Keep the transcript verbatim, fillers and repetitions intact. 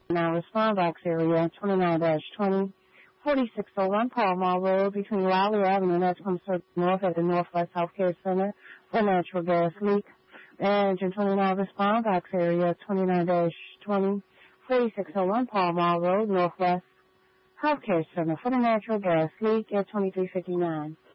Now respond box area twenty-nine dash twenty, forty-six oh one Paul Mall Road between Lowry Avenue and Echelon Circle North at the Northwest Healthcare Center for natural gas leak. And Engine twenty-nine respond box area twenty-nine dash twenty, forty-six oh one Paul Mall Road, Northwest Healthcare Center for the natural gas leak at twenty-three fifty-nine.